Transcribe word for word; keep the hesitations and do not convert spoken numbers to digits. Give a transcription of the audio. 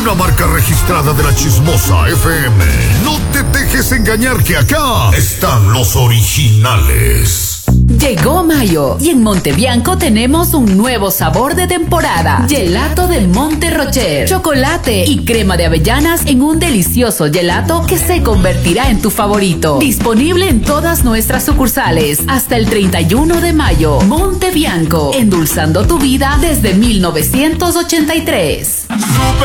una marca registrada de La Chismosa F M. No te dejes engañar que acá están los originales. Llegó mayo y en Montebianco tenemos un nuevo sabor de temporada. Gelato del Monte Rocher. Chocolate y crema de avellanas en un delicioso gelato que se convertirá en tu favorito. Disponible en todas nuestras sucursales hasta el treinta y uno de mayo. Montebianco, endulzando tu vida desde mil novecientos ochenta y tres.